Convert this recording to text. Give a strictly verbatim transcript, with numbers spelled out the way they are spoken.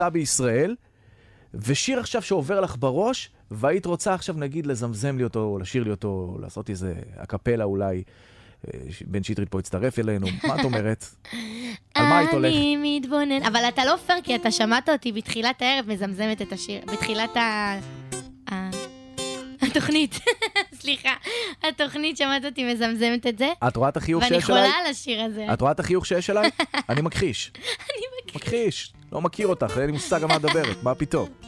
בישראל, ושיר עכשיו שעובר לך בראש, והיית רוצה עכשיו נגיד לזמזם לי אותו, או לשיר לי אותו, לעשות איזה הקפלה אולי, בן שטרית פה יצטרף אלינו, מה את אומרת? על מה היית הולך? אני מתבונן, אבל אתה לא פייר, כי אתה שמעת אותי בתחילת הערב מזמזמת את השיר, בתחילת ה... התוכנית, סליחה, התוכנית שמעת אותי מזמזמת את זה. את רואה את החיוך ואני שיש אליי? חולה על השיר הזה. את רואה את החיוך שיש אליי? אני מכחיש. אני מכחיש. מכחיש. לא מכיר אותך, אין לי מושג על מה מדברת, מה פתאום?